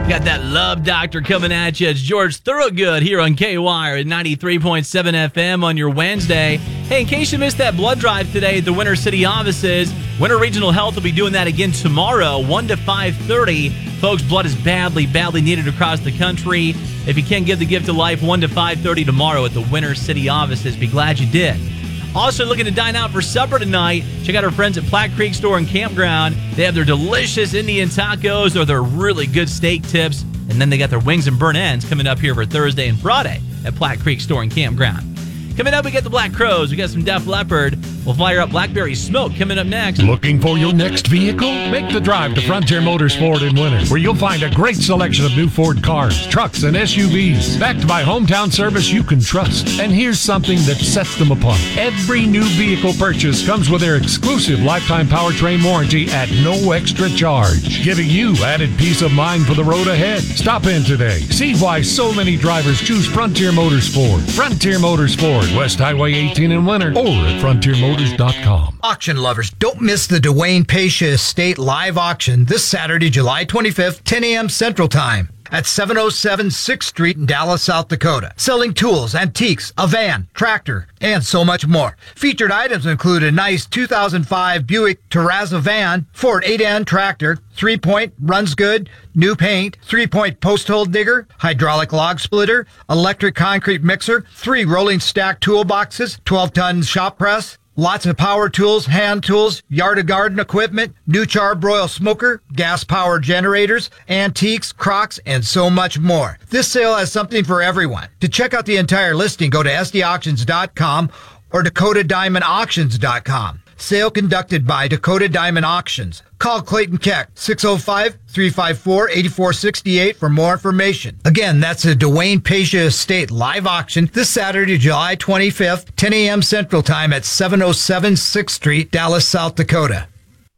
Got that Love Doctor coming at you. It's George Thorogood here on KWire at 93.7 FM on your Wednesday. Hey, in case you missed that blood drive today at the Winter City offices, Winter Regional Health will be doing that again tomorrow, 1 to 5:30. Folks, blood is badly needed across the country. If you can't give the gift of life, 1 to 5:30 tomorrow at the Winter City offices. Be glad you did. Also looking to dine out for supper tonight, check out our friends at Platte Creek Store and Campground. They have their delicious Indian tacos or their really good steak tips. And then they got their wings and burnt ends coming up here for Thursday and Friday at Platte Creek Store and Campground. Coming up, we got the Black Crowes. We got some Def Leppard. We'll fire up Blackberry Smoke coming up next. Looking for your next vehicle? Make the drive to Frontier Motors Ford in Winter, where you'll find a great selection of new Ford cars, trucks, and SUVs, backed by hometown service you can trust. And here's something that sets them apart. Every new vehicle purchase comes with their exclusive lifetime powertrain warranty at no extra charge, giving you added peace of mind for the road ahead. Stop in today. See why so many drivers choose Frontier Motors Ford. Frontier Motors Ford, West Highway 18 in Winter, or at frontiermotors.com. Auction lovers, don't miss the Dwayne Pasha Estate live auction this Saturday, July 25th, 10 a.m. Central Time at 707 6th Street in Dallas, South Dakota. Selling tools, antiques, a van, tractor, and so much more. Featured items include a nice 2005 Buick Terrazza van, Ford 8N tractor, 3-point, runs good, new paint, 3-point post hole digger, hydraulic log splitter, electric concrete mixer, 3 rolling stack toolboxes, 12-ton shop press, lots of power tools, hand tools, yard and garden equipment, new charbroil smoker, gas power generators, antiques, Crocs, and so much more. This sale has something for everyone. To check out the entire listing, go to sdauctions.com or dakotadiamondauctions.com. Sale conducted by Dakota Diamond Auctions. Call Clayton Keck, 605-354-8468 for more information. Again, that's the Dwayne Pasha Estate live auction this Saturday, July 25th, 10 a.m. Central Time at 707 6th Street, Dallas, South Dakota.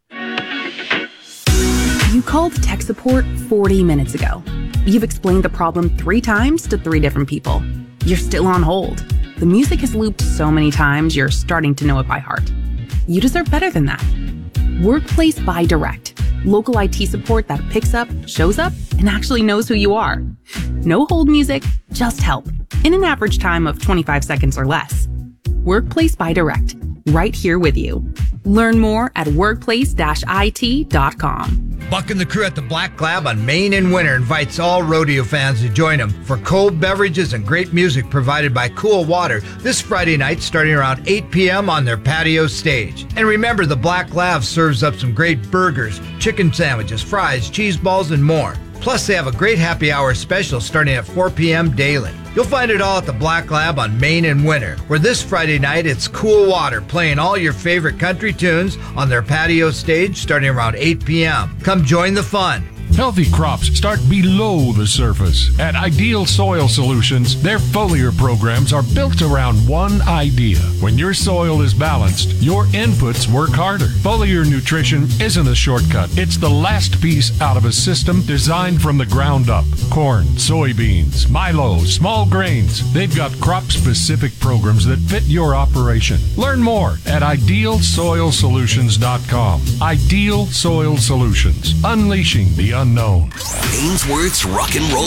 You called tech support 40 minutes ago. You've explained the problem 3 times to 3 different people. You're still on hold. The music has looped so many times, you're starting to know it by heart. You deserve better than that. Workplace by Direct. Local IT support that picks up, shows up, and actually knows who you are. No hold music, just help. In an average time of 25 seconds or less. Workplace by Direct. Right here with you. Learn more at workplace-it.com. Buck and the crew at the Black Lab on Main and Winter invites all rodeo fans to join them for cold beverages and great music provided by Cool Water this Friday night starting around 8 p.m. on their patio stage. And remember, the Black Lab serves up some great burgers, chicken sandwiches, fries, cheese balls, and more. Plus, they have a great happy hour special starting at 4 p.m. daily. You'll find it all at the Black Lab on Main and Winter, where this Friday night it's Cool Water playing all your favorite country tunes on their patio stage starting around 8 p.m. Come join the fun. Healthy crops start below the surface. At Ideal Soil Solutions, their foliar programs are built around one idea. When your soil is balanced, your inputs work harder. Foliar nutrition isn't a shortcut. It's the last piece out of a system designed from the ground up. Corn, soybeans, milo, small grains. They've got crop-specific programs that fit your operation. Learn more at idealsoilsolutions.com. Ideal Soil Solutions, unleashing the unknown. Ainsworth's Rock and Roll